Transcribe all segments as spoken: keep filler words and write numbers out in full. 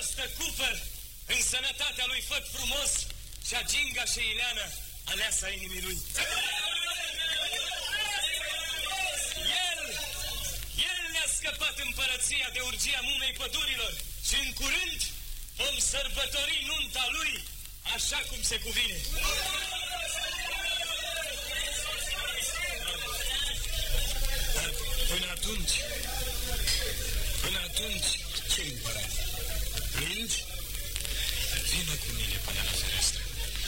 această cupă în sănătatea lui Făt Frumos și a Ginga și Ileana, aleasa inimii lui. El, el ne-a scăpat împărăția de urgia mumei pădurilor și în curând vom sărbători nunta lui așa cum se cuvine. Dar până atunci, până atunci, ce împărat? Plângi? Vină cu mine până la fereastră.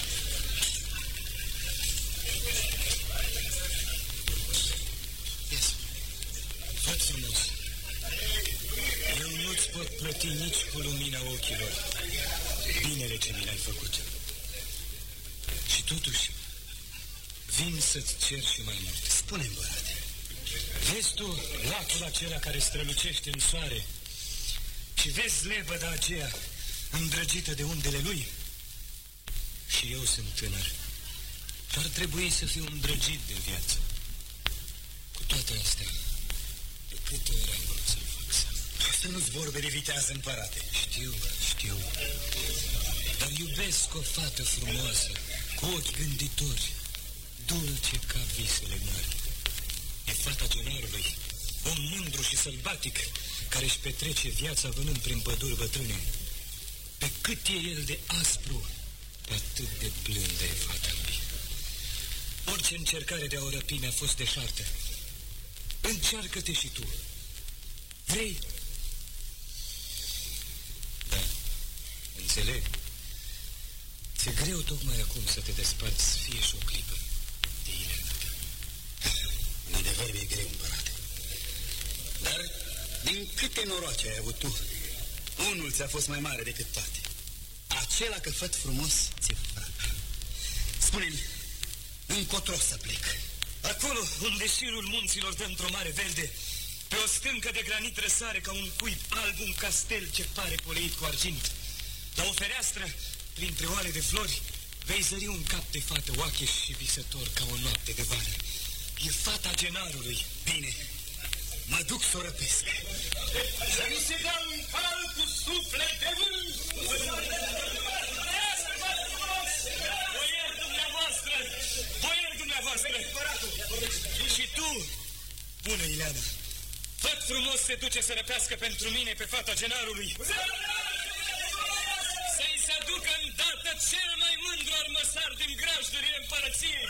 Ies, Făt Frumos, eu nu-ți pot plăti nici cu lumina ochilor binele ce mi l-ai făcut. Și totuși, vin să-ți cer și mai mult. Spune-mi, împărate. Vezi tu lacul acela care strălucește în soare și vezi lebăda aceea îndrăgită de undele lui? Și eu sunt tânăr și ar trebui să fiu îndrăgit de viață. Cu toate astea, de câte ori am vrut să-l fac să... Asta nu-ți vorbe de vitează, împărate. Știu, știu. Dar iubesc o fată frumoasă, cu ochi gânditori, dulce ca visele mari. E fata Genarului, om mândru și sălbatic, care își petrece viața vânând prin păduri bătrâne. Pe cât e el de aspru, atât de blândă e fata lui. Orice încercare de a o răpi mi-a fost deșartă. Încearcă-te și tu. Vrei? Da, înțeleg. Ți-e greu tocmai acum să te desparți fie și o clipă de Ileana ta. În adevăr mi-e greu, împărate. Dar din câte noroace ai avut tu, unul ți-a fost mai mare decât toate. Acela că Făt Frumos ți-e frate. Spune-mi, încotro să plec? Acolo unde șirul munților dă într-o mare verde, pe o stâncă de granit răsare ca un cuib alb un castel ce pare poleit cu argint. La o fereastră, printre oale de flori, vei zări un cap de fată oacheș și visător ca o noapte de vară. E fata Genarului. Bine, mă duc să o răpesc. Să mi se dea un cal cu suflet de vânt! Boier dumneavoastră! Boier dumneavoastră! Și tu, bună Ileana, Făt Frumos se duce să răpească pentru mine pe fata Genarului. Să-i se aducă îndată cel mai mândru armăsar din grajdurile împărăției.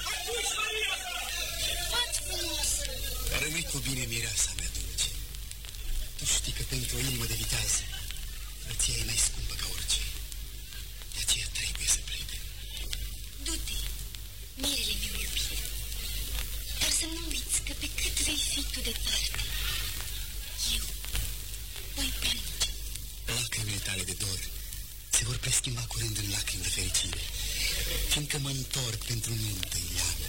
Făt Frumos! Rămâi cu bine, mireasa mea dulce. Tu știi că pentru o inimă de viteaz, frăția e mai scumpă ca orice. De aceea trebuie să plec. Du-te, mirele meu iubit. Dar să nu uiți că pe cât vei fi tu departe, eu voi plânge. Lacrimile tale de dor se vor preschimba curând în lacrimi de fericire, fiindcă mă întorc pentru nuntă, Ileana.